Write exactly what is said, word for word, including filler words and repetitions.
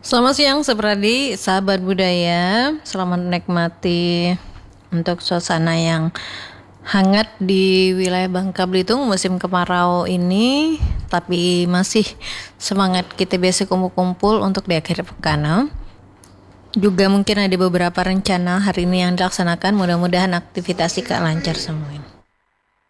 Selamat siang Sepradi, sahabat budaya. Selamat menikmati untuk suasana yang hangat di wilayah Bangka Belitung musim kemarau ini. Tapi masih semangat kita biasa kumpul-kumpul untuk di akhir pekan. Juga mungkin ada beberapa rencana hari ini yang dilaksanakan. Mudah-mudahan aktivitas kita lancar semua